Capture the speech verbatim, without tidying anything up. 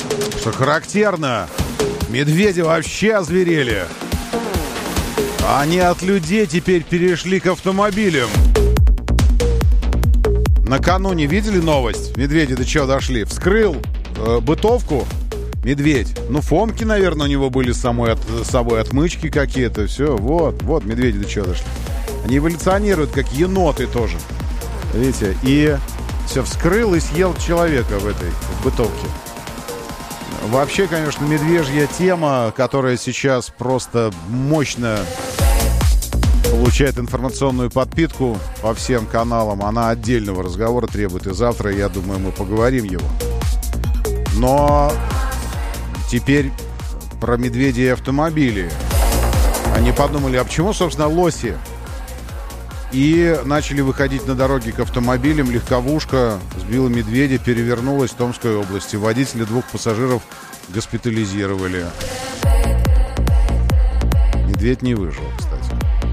Что характерно, медведи вообще озверели. Они от людей теперь перешли к автомобилям. Накануне видели новость? Медведи до чего дошли? Вскрыл э, бытовку медведь. Ну, фомки, наверное, у него были с самой от, с собой отмычки какие-то. Все, вот, вот, медведи до чего дошли. Они эволюционируют, как еноты тоже. Видите? И все, вскрыл и съел человека в этой в бытовке. Вообще, конечно, медвежья тема, которая сейчас просто мощно получает информационную подпитку по всем каналам, она отдельного разговора требует. И завтра, я думаю, мы поговорим его. Но теперь про медведей и автомобили. Они подумали, а почему, собственно, лоси? И начали выходить на дороги к автомобилям. Легковушка сбила медведя, перевернулась в Томской области. Водители двух пассажиров госпитализировали. Медведь не выжил.